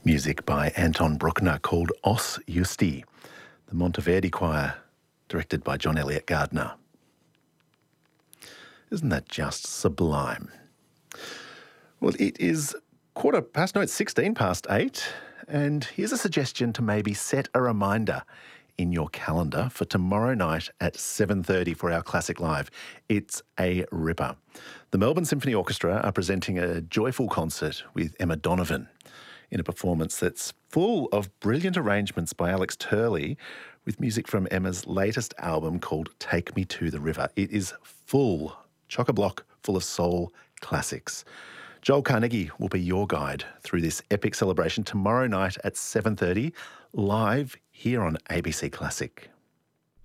Music by Anton Bruckner called Os Justi, the Monteverdi Choir, directed by John Elliott Gardner. Isn't that just sublime? Well, it is 16 past 8, and here's a suggestion to maybe set a reminder in your calendar for tomorrow night at 7:30 for our Classic Live. It's a ripper. The Melbourne Symphony Orchestra are presenting a joyful concert with Emma Donovan in a performance that's full of brilliant arrangements by Alex Turley with music from Emma's latest album called Take Me to the River. It is full, chock-a-block, full of soul classics. Joel Carnegie will be your guide through this epic celebration tomorrow night at 7:30, live here on ABC Classic.